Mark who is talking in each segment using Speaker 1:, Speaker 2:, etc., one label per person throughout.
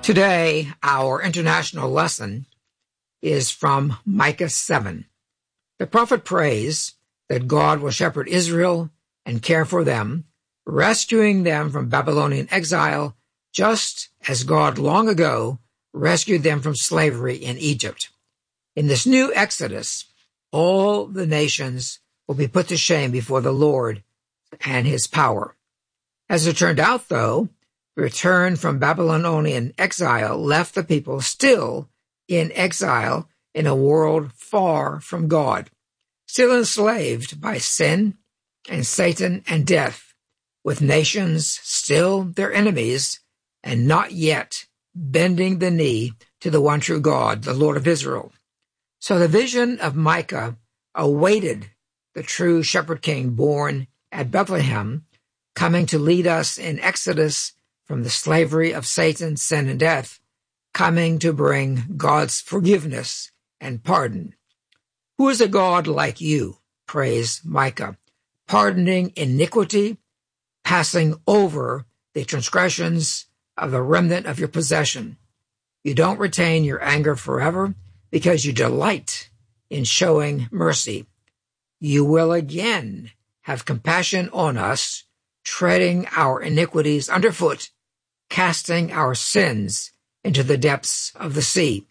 Speaker 1: Today, our international lesson is from Micah 7. The prophet prays that God will shepherd Israel and care for them, rescuing them from Babylonian exile, just as God long ago rescued them from slavery in Egypt. In this new Exodus, all the nations will be put to shame before the Lord and his power. As it turned out, though, the return from Babylonian exile left the people still in exile in a world far from God, still enslaved by sin and Satan and death, with nations still their enemies and not yet bending the knee to the one true God, the Lord of Israel. So the vision of Micah awaited the true shepherd king born at Bethlehem, coming to lead us in Exodus from the slavery of Satan, sin, and death, coming to bring God's forgiveness and pardon. Who is a God like you, prays Micah, pardoning iniquity, passing over the transgressions of the remnant of your possession. You don't retain your anger forever because you delight in showing mercy. You will again have compassion on us, treading our iniquities underfoot, casting our sins into the depths of the sea.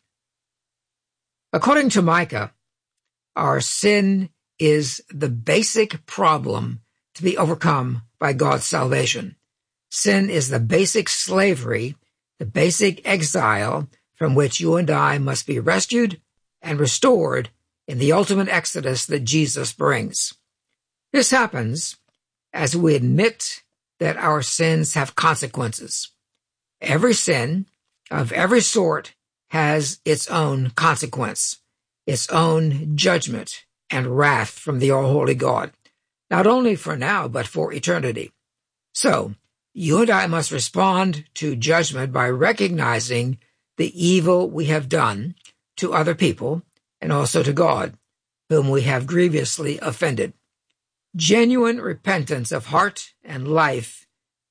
Speaker 1: According to Micah, our sin is the basic problem to be overcome by God's salvation. Sin is the basic slavery, the basic exile from which you and I must be rescued and restored in the ultimate exodus that Jesus brings. This happens as we admit that our sins have consequences. Every sin of every sort has its own consequence, its own judgment and wrath from the all-holy God, not only for now, but for eternity. So, you and I must respond to judgment by recognizing the evil we have done to other people and also to God, whom we have grievously offended. Genuine repentance of heart and life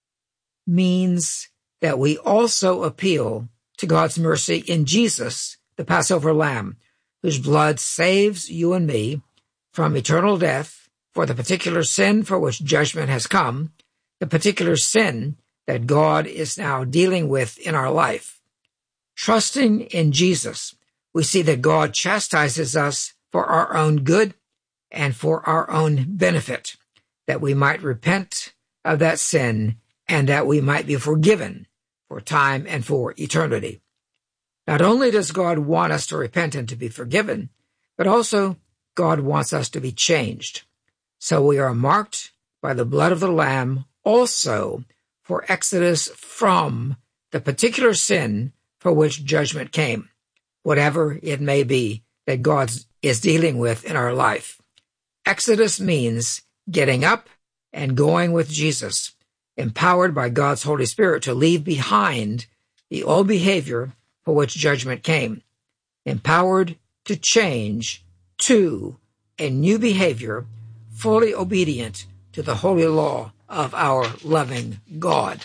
Speaker 1: means that we also appeal to God's mercy in Jesus, the Passover Lamb, whose blood saves you and me from eternal death for the particular sin for which judgment has come, the particular sin that God is now dealing with in our life. Trusting in Jesus, we see that God chastises us for our own good and for our own benefit, that we might repent of that sin and that we might be forgiven for time and for eternity. Not only does God want us to repent and to be forgiven, but also God wants us to be changed. So we are marked by the blood of the Lamb also for exodus from the particular sin for which judgment came, whatever it may be that God is dealing with in our life. Exodus means getting up and going with Jesus, empowered by God's Holy Spirit to leave behind the old behavior for which judgment came, empowered to change to a new behavior fully obedient to the holy law of our loving God.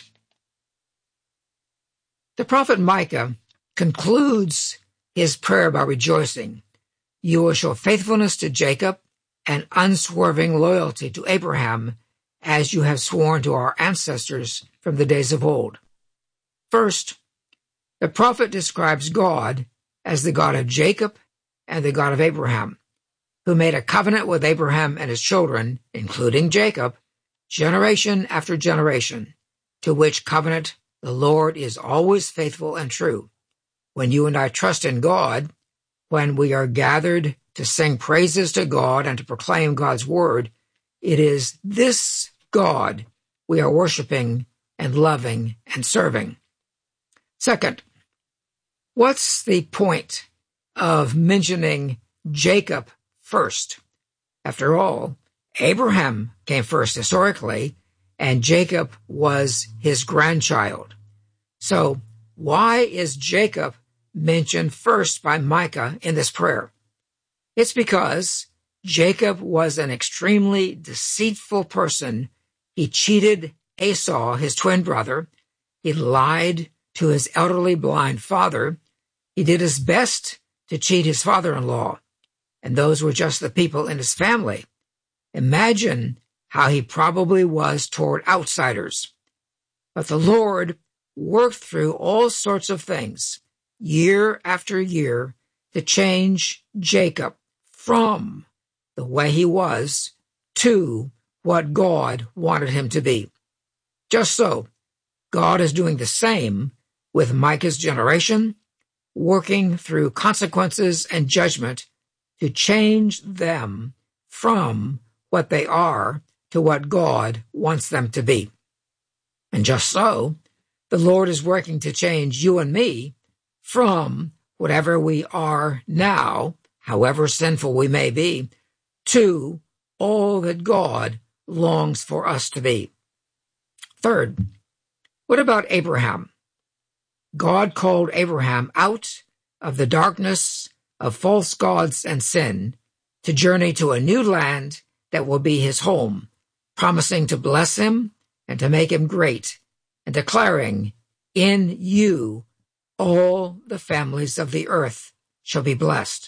Speaker 1: The prophet Micah concludes his prayer by rejoicing. You will show faithfulness to Jacob and unswerving loyalty to Abraham, as you have sworn to our ancestors from the days of old. First, the prophet describes God as the God of Jacob and the God of Abraham, who made a covenant with Abraham and his children, including Jacob, generation after generation, to which covenant the Lord is always faithful and true. When you and I trust in God, when we are gathered to sing praises to God and to proclaim God's word, it is this God we are worshiping and loving and serving. Second, what's the point of mentioning Jacob first? After all, Abraham came first historically, and Jacob was his grandchild. So why is Jacob mentioned first by Micah in this prayer? It's because Jacob was an extremely deceitful person. He cheated Esau, his twin brother. He lied to his elderly blind father, he did his best to cheat his father-in-law, and those were just the people in his family. Imagine how he probably was toward outsiders. But the Lord worked through all sorts of things, year after year, to change Jacob from the way he was to what God wanted him to be. Just so, God is doing the same with Micah's generation, working through consequences and judgment to change them from what they are to what God wants them to be. And just so, the Lord is working to change you and me from whatever we are now, however sinful we may be, to all that God longs for us to be. Third, what about Abraham? God called Abraham out of the darkness of false gods and sin to journey to a new land that will be his home, promising to bless him and to make him great, and declaring, "In you all the families of the earth shall be blessed."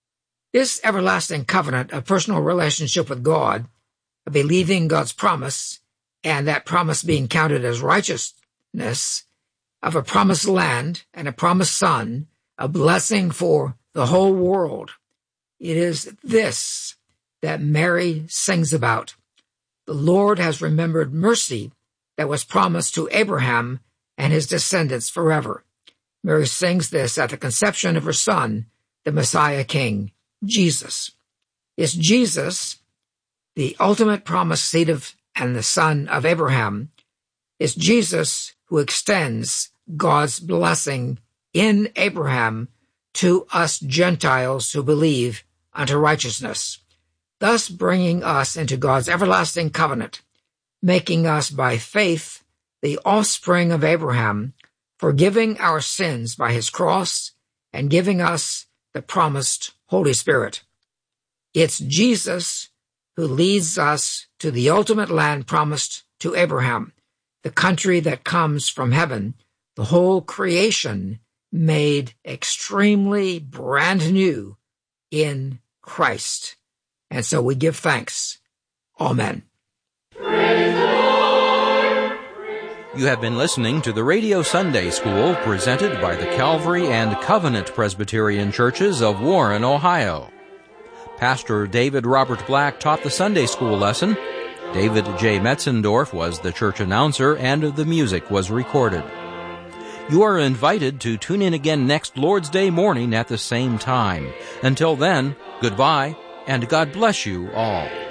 Speaker 1: This everlasting covenant of personal relationship with God, of believing God's promise, and that promise being counted as righteousness, of a promised land and a promised son, a blessing for the whole world. It is this that Mary sings about. The Lord has remembered mercy that was promised to Abraham and his descendants forever. Mary sings this at the conception of her son, the Messiah King, Jesus. It's Jesus, the ultimate promised seed of and the son of Abraham. It's Jesus who extends God's blessing in Abraham to us Gentiles who believe unto righteousness, thus bringing us into God's everlasting covenant, making us by faith the offspring of Abraham, forgiving our sins by his cross, and giving us the promised Holy Spirit. It's Jesus who leads us to the ultimate land promised to Abraham, the country that comes from heaven, the whole creation made extremely brand new in Christ. And so we give thanks. Amen.
Speaker 2: Praise the Lord. You have been listening to the Radio Sunday School presented by the Calvary and Covenant Presbyterian Churches of Warren, Ohio. Pastor David Robert Black taught the Sunday school lesson. David J. Metzendorf was the church announcer, and the music was recorded. You are invited to tune in again next Lord's Day morning at the same time. Until then, goodbye, and God bless you all.